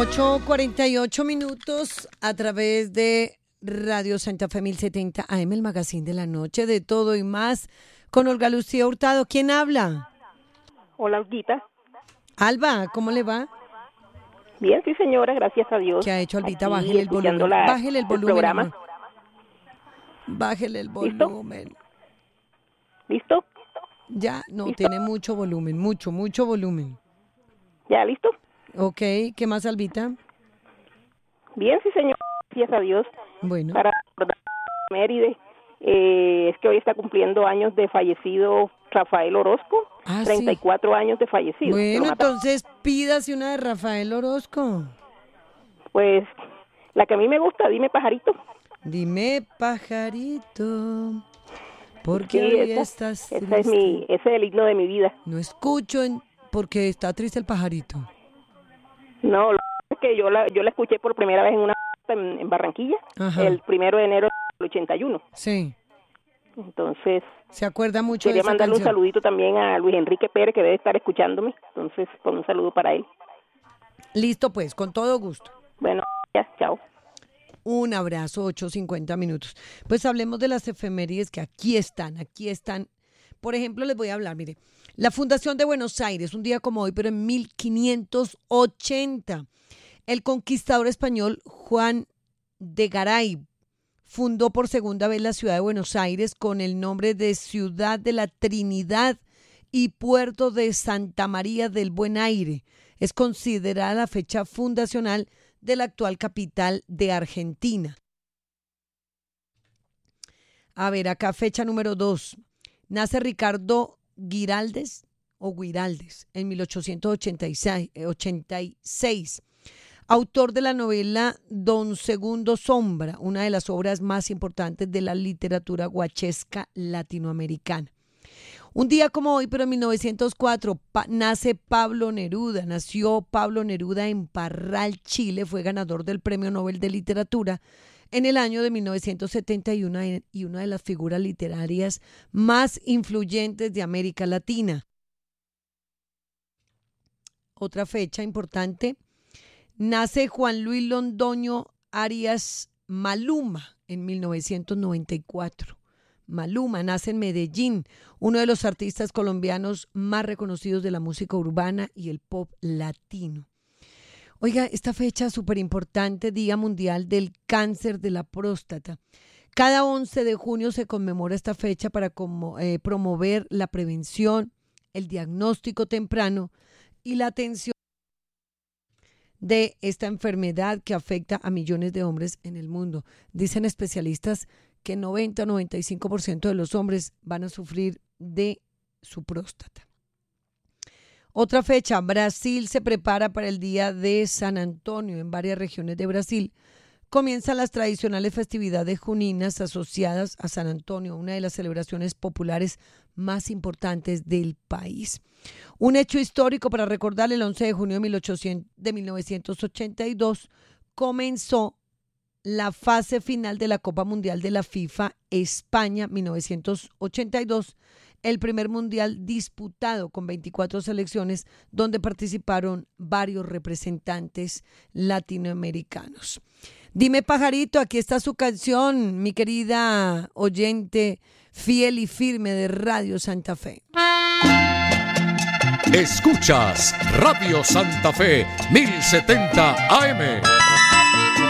8:48 a través de Radio Santa Fe 1070 AM, el magazine de la noche, de todo y más, con Olga Lucía Hurtado. ¿Quién habla? Hola, Olguita. Alba, ¿cómo le va? Bien, sí, señora, gracias a Dios. ¿Qué ha hecho, Albita? Aquí, Bájele el volumen. Bájele el volumen, programa. amor. Bájele el ¿Listo? volumen. ¿Listo? Ya, no, ¿Listo? tiene mucho volumen, mucho volumen. ¿Ya, listo? Ok, ¿qué más, Albita? Bien, sí, señora, gracias a Dios. Bueno. Para recordar a Méride, es que hoy está cumpliendo años de fallecido Rafael Orozco. 34 años de fallecido. Bueno, entonces pídase una de Rafael Orozco. Pues, la que a mí me gusta, dime pajarito. Dime pajarito, porque sí, hoy estás triste. Ese es el himno de mi vida. No escucho porque está triste el pajarito. No, es que yo la escuché por primera vez en Barranquilla. Ajá. El 1 de enero del 81. Sí. Entonces, ¿se acuerda mucho de esa quería mandarle canción? un saludito también a Luis Enrique Pérez, que debe estar escuchándome. Entonces, con un saludo para él. Listo, pues, con todo gusto. Bueno, ya, chao. Un abrazo, 8:50. Pues hablemos de las efemérides que aquí están. Por ejemplo, les voy a hablar, mire, la Fundación de Buenos Aires, un día como hoy, pero en 1580, el conquistador español Juan de Garay fundó por segunda vez la ciudad de Buenos Aires con el nombre de Ciudad de la Trinidad y Puerto de Santa María del Buen Aire. Es considerada la fecha fundacional de la actual capital de Argentina. A ver, acá fecha número 2. Nace Ricardo Guiraldes en 1886. Autor de la novela Don Segundo Sombra, una de las obras más importantes de la literatura guachesca latinoamericana. Un día como hoy, pero en 1904, nació Pablo Neruda en Parral, Chile. Fue ganador del Premio Nobel de Literatura en el año de 1971 y una de las figuras literarias más influyentes de América Latina. Otra fecha importante, nace Juan Luis Londoño Arias Maluma en 1994. Maluma nace en Medellín, uno de los artistas colombianos más reconocidos de la música urbana y el pop latino. Oiga, esta fecha es súper importante, Día Mundial del Cáncer de la Próstata. Cada 11 de junio se conmemora esta fecha para promover la prevención, el diagnóstico temprano y la atención de esta enfermedad que afecta a millones de hombres en el mundo. Dicen especialistas que 90-95% de los hombres van a sufrir de su próstata. Otra fecha, Brasil se prepara para el Día de San Antonio. En varias regiones de Brasil comienzan las tradicionales festividades juninas asociadas a San Antonio, una de las celebraciones populares más importantes del país. Un hecho histórico para recordar: el 11 de junio de 1982 comenzó la fase final de la Copa Mundial de la FIFA España 1982, el primer mundial disputado con 24 selecciones donde participaron varios representantes latinoamericanos. Dime pajarito, aquí está su canción, mi querida oyente fiel y firme de Radio Santa Fe. Escuchas Radio Santa Fe 1070 AM.